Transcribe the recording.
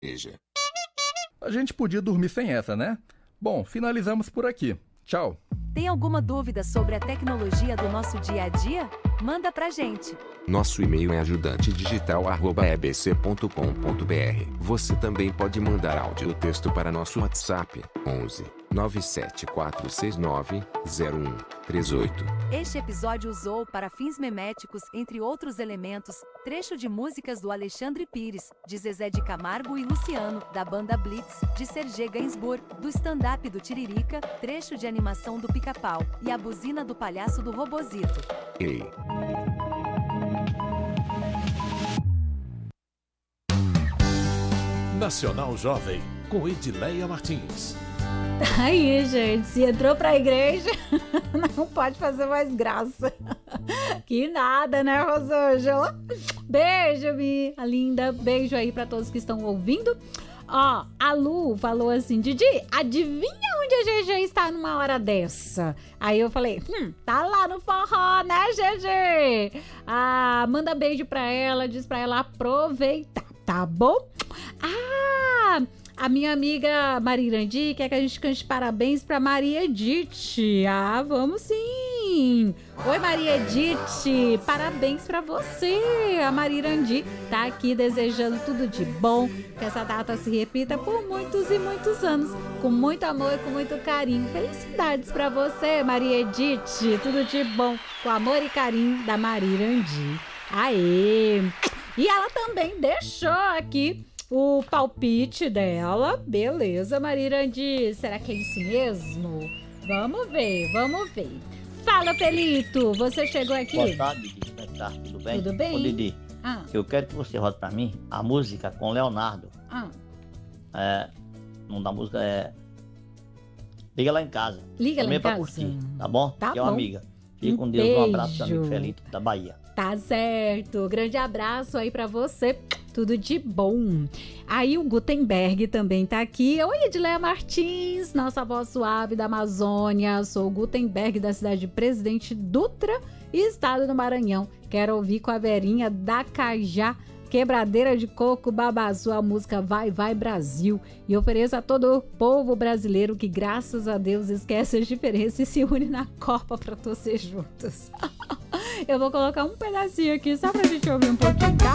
Veja. A gente podia dormir sem essa, né? Bom, finalizamos por aqui. Tchau. Tem alguma dúvida sobre a tecnologia do nosso dia a dia? Manda pra gente. Nosso e-mail é ajudantedigital@ebc.com.br. Você também pode mandar áudio ou texto para nosso WhatsApp 11 97469 0138. Este episódio usou para fins meméticos, entre outros elementos, trecho de músicas do Alexandre Pires, de Zezé de Camargo e Luciano, da banda Blitz, de Serge Gainsbourg, do stand-up do Tiririca, trecho de animação do Pica-Pau e a buzina do palhaço do Robozito. Ei. Nacional Jovem, com Edileia Martins. Aí, gente, se entrou pra igreja, não pode fazer mais graça. Que nada, né, Rosângela? Beijo, minha linda. Beijo aí pra todos que estão ouvindo. Ó, a Lu falou assim, Didi, adivinha onde a GG está numa hora dessa? Aí eu falei, tá lá no forró, né, GG? Ah, manda beijo pra ela, diz pra ela aproveitar, tá bom? Ah, a minha amiga Marirandi quer que a gente cante parabéns pra Maria Edith. Ah, vamos sim! Oi, Maria Edith, parabéns pra você! A Marirandi tá aqui desejando tudo de bom, que essa data se repita por muitos e muitos anos, com muito amor e com muito carinho. Felicidades pra você, Maria Edith, tudo de bom, com amor e carinho da Marirandi. Aê! E ela também deixou aqui o palpite dela. Beleza, Marirandi. Será que é isso mesmo? Vamos ver, vamos ver. Fala, Felito. Você chegou aqui? Boa tarde, Didi. Como é que tá? Tudo bem? Tudo bem? Ô, Didi, Ah, eu quero que você rote pra mim a música com Leonardo. O nome da música é Liga Lá em Casa. Liga lá Também em pra casa. curtir, tá bom? Tá Que é uma bom. amiga. Fica com Um Deus. Um abraço do beijo. amigo Felito da Bahia. Tá certo. Grande abraço aí pra você. Tudo de bom. Aí o Gutenberg também tá aqui. Oi, Edileia Martins, nossa voz suave da Amazônia. Sou o Gutenberg da cidade de Presidente Dutra, estado do Maranhão. Quero ouvir com a Verinha da Cajá, Quebradeira de Coco, Babazu, a música Vai, Vai Brasil. E ofereço a todo o povo brasileiro que, graças a Deus, esquece as diferenças e se une na Copa pra torcer juntos. Eu vou colocar um pedacinho aqui só pra gente ouvir um pouquinho, tá?